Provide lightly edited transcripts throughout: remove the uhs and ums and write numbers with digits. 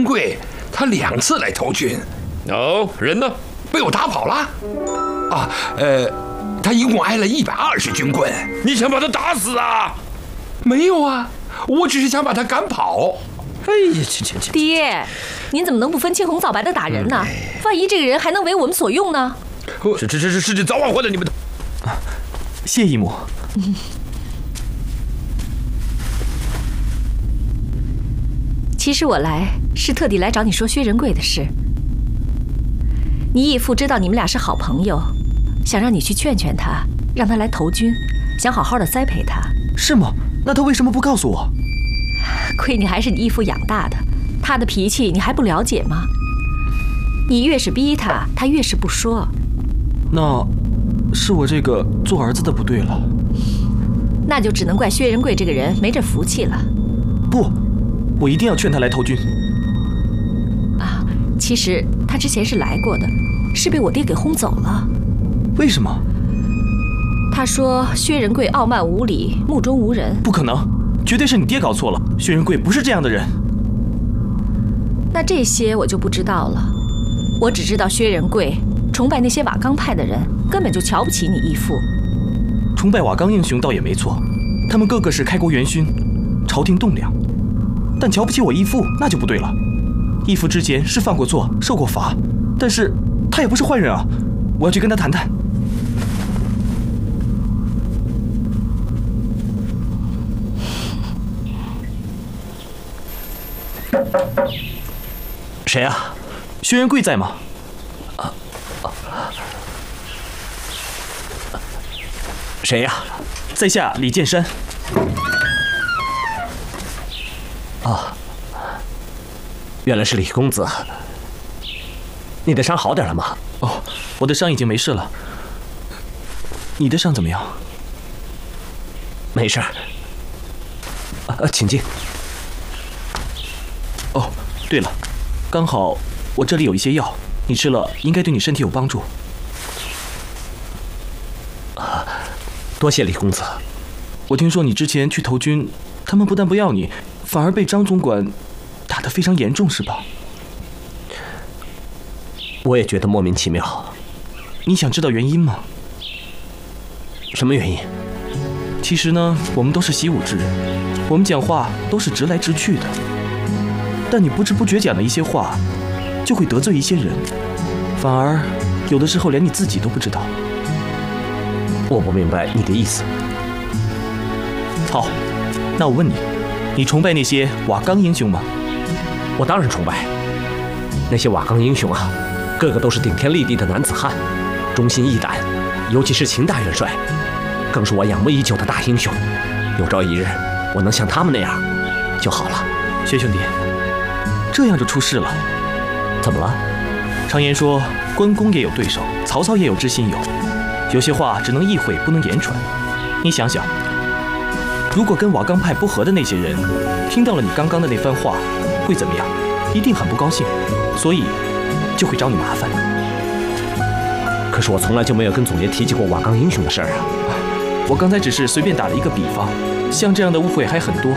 贵他2次来投军。 哦，人呢？ 被我打跑了。啊，他一共挨了120军棍。 你想把他打死啊？ 没有啊，我只是想把他赶跑。 哎呀，去！ 爹，您怎么能不分青红皂白的打人呢？万一这个人还能为我们所用呢？ 是早晚坏了你们的。 谢义母。 其实我来是特地来找你说薛仁贵的事。你义父知道你们俩是好朋友，想让你去劝劝他，让他来投军，想好好的栽培他。 是吗？那他为什么不告诉我？ 亏你还是你义父养大的，他的脾气你还不了解吗？你越是逼他，他越是不说。 那是我这个做儿子的不对了。 那就只能怪薛仁贵这个人没这福气了。 不，我一定要劝他来投军。 啊，其实他之前是来过的，是被我爹给轰走了。 为什么？ 他说薛仁贵傲慢无礼，目中无人。 不可能，绝对是你爹搞错了。薛仁贵不是这样的人。 那这些我就不知道了，我只知道薛仁贵崇拜那些瓦岗派的人，根本就瞧不起你义父。 崇拜瓦岗英雄倒也没错，他们个个是开国元勋，朝廷栋梁。但瞧不起我义父，那就不对了。义父之前是犯过错，受过罚，但是他也不是坏人啊。我要去跟他谈谈。谁啊？薛仁贵在吗？谁呀？在下李剑山。 啊，原来是李公子。你的伤好点了吗？ 哦，我的伤已经没事了。你的伤怎么样？ 没事。请进。 哦，对了，刚好我这里有一些药，你吃了应该对你身体有帮助。 多谢李公子。 我听说你之前去投军，他们不但不要你，反而被张总管打得非常严重，是吧？ 我也觉得莫名其妙。 你想知道原因吗？ 什么原因？ 其实呢，我们都是习武之人，我们讲话都是直来直去的。但你不知不觉讲的一些话，就会得罪一些人，反而有的时候连你自己都不知道。 我不明白你的意思。 好，那我问你，你崇拜那些瓦岗英雄吗？ 我当然崇拜。那些瓦岗英雄啊，个个都是顶天立地的男子汉，忠心义胆，尤其是秦大元帅，更是我仰慕已久的大英雄。有朝一日，我能像他们那样就好了。 薛兄弟，这样就出事了。 怎么了？ 常言说，关公也有对手，曹操也有知心友。有些话只能意会，不能言传。你想想，如果跟瓦岗派不合的那些人听到了你刚刚的那番话，会怎么样？一定很不高兴，所以就会找你麻烦。 可是我从来就没有跟总爷提起过瓦岗英雄的事儿啊。 我刚才只是随便打了一个比方，像这样的误会还很多。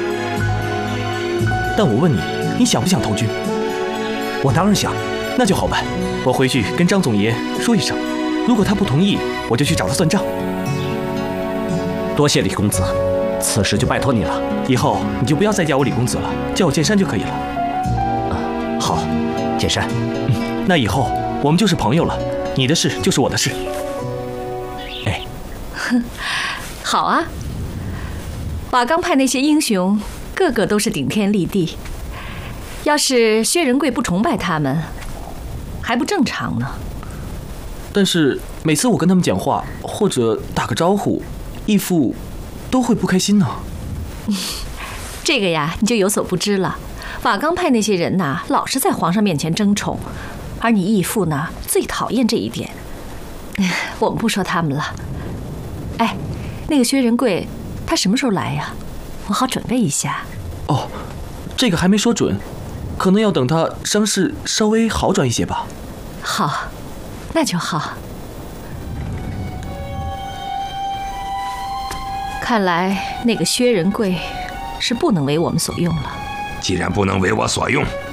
但我问你，你想不想投军？ 我当然想。 那就好办，我回去跟张总爷说一声，如果他不同意，我就去找他算账。 多谢李公子，此事就拜托你了。 以后你就不要再叫我李公子了，叫我剑山就可以了。 好，剑山。 那以后我们就是朋友了，你的事就是我的事。 哎， 好啊。瓦岗派那些英雄，个个都是顶天立地。要是薛仁贵不崇拜他们，还不正常呢。 但是每次我跟他们讲话或者打个招呼，义父都会不开心呢。 这个呀，你就有所不知了。瓦岗派那些人呐，老是在皇上面前争宠，而你义父呢，最讨厌这一点。我们不说他们了。哎，那个薛仁贵，他什么时候来呀？我好准备一下。 哦，这个还没说准，可能要等他伤势稍微好转一些吧。 好，那就好。看来那个薛仁贵是不能为我们所用了。 既然不能为我所用，